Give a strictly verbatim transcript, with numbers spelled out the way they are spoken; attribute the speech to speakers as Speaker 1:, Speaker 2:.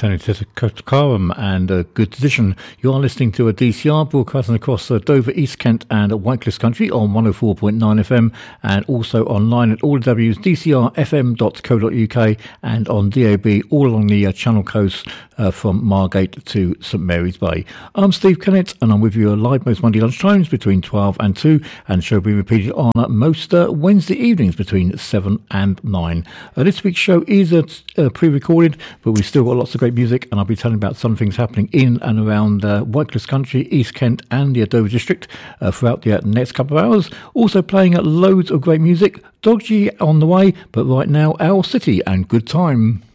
Speaker 1: Tony Tessakaram and a good decision. You are listening to a D C R broadcasting across uh, Dover, East Kent and Whitecliff Country on one oh four point nine F M and also online at all W's d c r f m dot co dot u k and on D A B all along the uh, Channel Coast uh, from Margate to St Mary's Bay. I'm Steve Kennett and I'm with you live most Monday lunchtimes between twelve and two, and the show will be repeated on uh, most uh, Wednesday evenings between seven and nine. Uh, this week's show is uh, uh, pre-recorded, but we've still got lots of great music, and I'll be telling about some things happening in and around uh, Whitecliff Country, East Kent and the Dover District uh, throughout the uh, next couple of hours. Also playing uh, loads of great music. Dodgy on the way, but right now, Owl City and Good Time.